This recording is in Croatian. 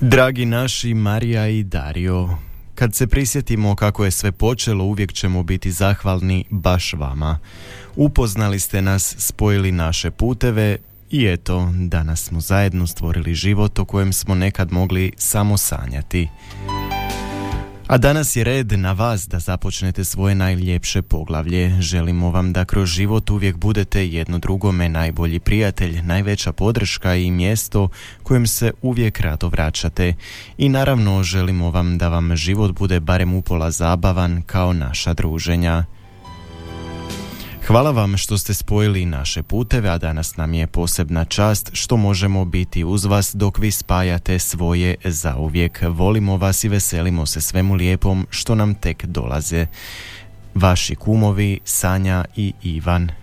Dragi naši Marija i Dario, kad se prisjetimo kako je sve počelo, uvijek ćemo biti zahvalni baš vama. Upoznali ste nas, spojili naše puteve i eto, danas smo zajedno stvorili život o kojem smo nekad mogli samo sanjati. A danas je red na vas da započnete svoje najljepše poglavlje. Želimo vam da kroz život uvijek budete jedno drugome najbolji prijatelj, najveća podrška i mjesto kojem se uvijek rado vraćate. I naravno želimo vam da vam život bude barem upola zabavan kao naša druženja. Hvala vam što ste spojili naše puteve, a danas nam je posebna čast što možemo biti uz vas dok vi spajate svoje zauvijek. Volimo vas i veselimo se svemu lijepom što nam tek dolaze. Vaši kumovi Sanja i Ivan.